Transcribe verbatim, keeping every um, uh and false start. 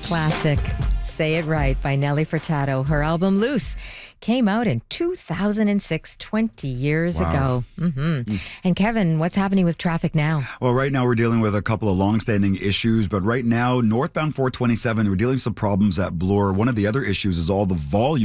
classic, Say It Right by Nelly Furtado. Her album Loose came out in two thousand six, twenty years Wow. ago. Mm-hmm. And Kevin, what's happening with traffic now? Well, right now we're dealing with a couple of long-standing issues, but right now, northbound four twenty-seven, we're dealing with some problems at Bloor. One of the other issues is all the volume